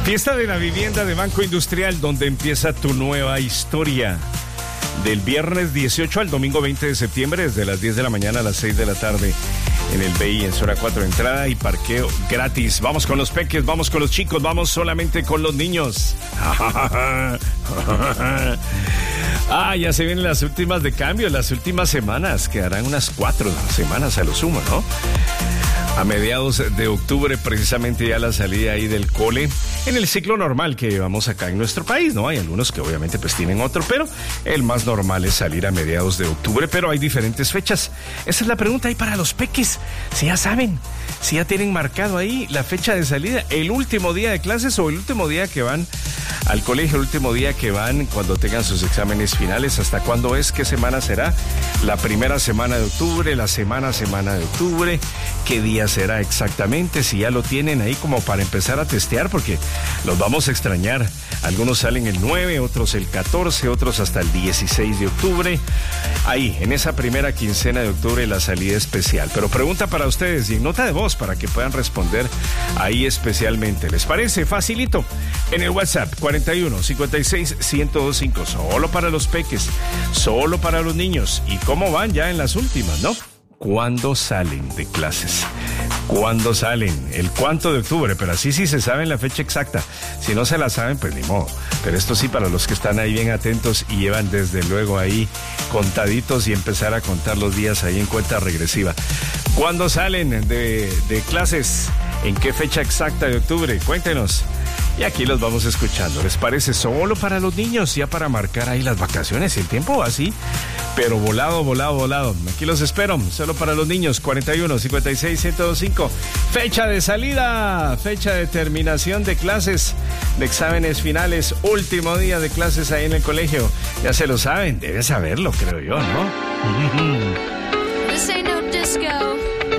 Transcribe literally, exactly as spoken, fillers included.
Fiesta de la vivienda de Banco Industrial, donde empieza tu nueva historia. Del viernes dieciocho al domingo veinte de septiembre, desde las diez de la mañana a las seis de la tarde, en el B I, en zona cuatro, entrada y parqueo gratis. Vamos con los peques, vamos con los chicos, vamos solamente con los niños. Ah, ya se vienen las últimas de cambio, las últimas semanas, quedarán unas cuatro semanas a lo sumo, ¿no? A mediados de octubre, precisamente ya la salida ahí del cole, en el ciclo normal que llevamos acá en nuestro país, ¿no? Hay algunos que obviamente pues tienen otro, pero el más normal es salir a mediados de octubre, pero hay diferentes fechas. Esa es la pregunta ahí para los peques, si ya saben, si ya tienen marcado ahí la fecha de salida, el último día de clases o el último día que van al colegio, el último día que van cuando tengan sus exámenes finales. ¿Hasta cuándo es? ¿Qué semana será? La primera semana de octubre, la semana, semana de octubre, ¿qué día será exactamente? Si ya lo tienen ahí como para empezar a testear, porque los vamos a extrañar. Algunos salen el nueve, otros el catorce, otros hasta el dieciséis de octubre. Ahí, en esa primera quincena de octubre, la salida especial. Pero pregunta para ustedes y en nota de voz para que puedan responder ahí especialmente. ¿Les parece? Facilito. En el WhatsApp cuarenta y uno, cincuenta y seis, ciento veinticinco. Solo para los peques, solo para los niños. ¿Y cómo van ya en las últimas, no? ¿Cuándo salen de clases? ¿Cuándo salen? ¿El cuánto de octubre? Pero así sí se saben la fecha exacta. Si no se la saben, pues ni modo. Pero esto sí para los que están ahí bien atentos y llevan desde luego ahí contaditos y empezar a contar los días ahí en cuenta regresiva. ¿Cuándo salen de, de clases? ¿En qué fecha exacta de octubre? Cuéntenos. Y aquí los vamos escuchando. ¿Les parece? Solo para los niños, ya para marcar ahí las vacaciones. El tiempo va así, pero volado, volado, volado. Aquí los espero. Solo para los niños. cuarenta y uno, cincuenta y seis, ciento veinticinco. Fecha de salida, fecha de terminación de clases, de exámenes finales, último día de clases ahí en el colegio. Ya se lo saben, deben saberlo, creo yo, ¿no? This ain't no disco.